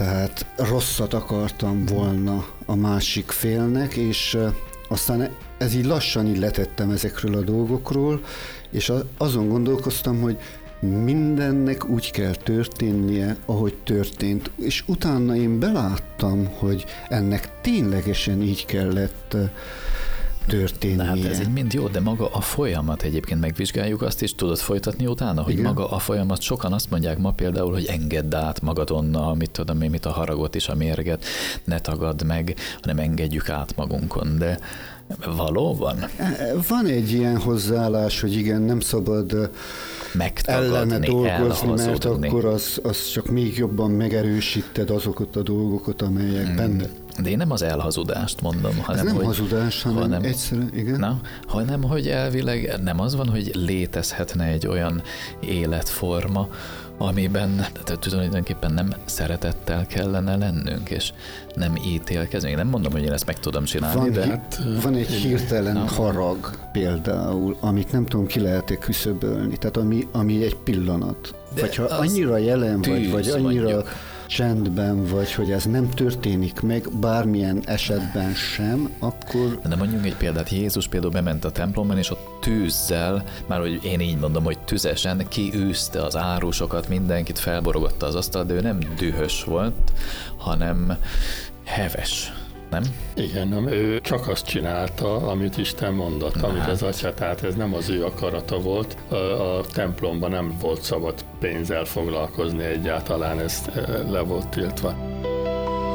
Tehát rosszat akartam volna a másik félnek, és aztán ez így lassan így letettem ezekről a dolgokról, és azon gondolkoztam, hogy mindennek úgy kell történnie, ahogy történt. És utána én beláttam, hogy ennek ténylegesen így kellett történnie. De hát ez így mind jó, de maga a folyamat egyébként megvizsgáljuk, azt is tudod folytatni utána, hogy igen? Maga a folyamat, sokan azt mondják ma például, hogy engedd át magadon, mit a haragot és a mérget, ne tagadd meg, hanem engedjük át magunkon, de valóban? Van egy ilyen hozzáállás, hogy igen, nem szabad ellene dolgozni, mert akkor az csak még jobban megerősíted azokat a dolgokat, amelyek benne. De én nem az elhazudást mondom, hanem ez nem hazudás, hanem egyszerűen, igen. Hanem, hogy elvileg nem az van, hogy létezhetne egy olyan életforma, amiben tulajdonképpen nem szeretettel kellene lennünk, és nem ítélkezünk. Nem mondom, hogy én ezt meg tudom csinálni, van egy hirtelen harag például, amit nem tudom, ki lehet-e küszöbölni, tehát ami egy pillanat. De vagy ha annyira jelen vagy annyira mondjuk csendben vagy, hogy ez nem történik meg bármilyen esetben sem, akkor... De mondjunk egy példát, Jézus például bement a templomban, és ott tűzzel, már hogy én így mondom, hogy tüzesen kiűzte az árusokat, mindenkit felborogatta az asztal, de ő nem dühös volt, hanem heves. Nem? Igen, ő csak azt csinálta, amit Isten mondott, amit az atya, tehát ez nem az ő akarata volt. A templomban nem volt szabad pénzzel foglalkozni egyáltalán, ez le volt tiltva.